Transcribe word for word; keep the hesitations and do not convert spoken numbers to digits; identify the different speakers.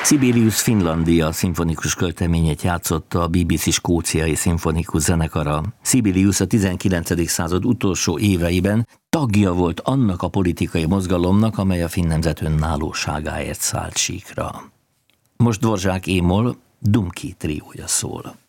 Speaker 1: Sibelius Finlandia szimfonikus költeményét játszotta a bé bé cé skóciai szimfonikus zenekara. Sibelius a tizenkilencedik század utolsó éveiben tagja volt annak a politikai mozgalomnak, amely a finn nemzet önállóságáért szállt síkra. Most Dvořák Émol Dumki triója szól.